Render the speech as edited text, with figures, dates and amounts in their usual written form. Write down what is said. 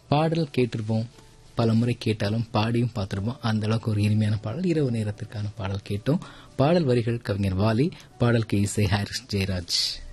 பாடல் கேட்டிருப்போம், பல முறை கேட்டாலும் பாடியும் பார்த்திருப்போம். அந்த அளவுக்கு ஒரு இனிமையான பாடல், இரவு நேரத்திற்கான பாடல் கேட்டோம். பாடல் வரிகள் கவிஞர் வாலி, பாடலுக்கு இசை ஹாரிஸ் ஜெயராஜ்.